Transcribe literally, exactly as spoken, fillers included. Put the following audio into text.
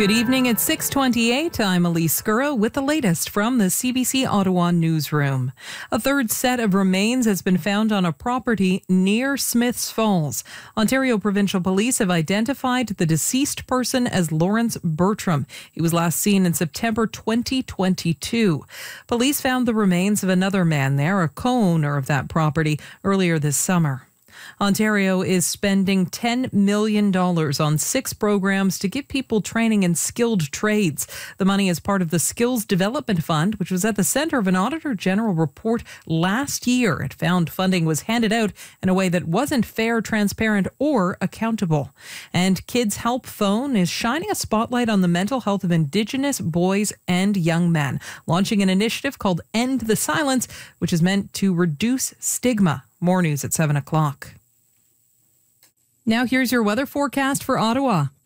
Good evening. It's six twenty-eight. I'm Elise Scurro with the latest from the C B C Ottawa newsroom. A third set of remains has been found on a property near Smiths Falls. Ontario Provincial Police have identified the deceased person as Lawrence Bertram. He was last seen in September twenty twenty-two. Police found the remains of another man there, a co-owner of that property, earlier this summer. Ontario is spending ten million dollars on six programs to give people training in skilled trades. The money is part of the Skills Development Fund, which was at the centre of an Auditor General report last year. It found funding was handed out in a way that wasn't fair, transparent, or accountable. And Kids Help Phone is shining a spotlight on the mental health of Indigenous boys and young men, launching an initiative called End the Silence, which is meant to reduce stigma. More news at seven o'clock. Now here's your weather forecast for Ottawa.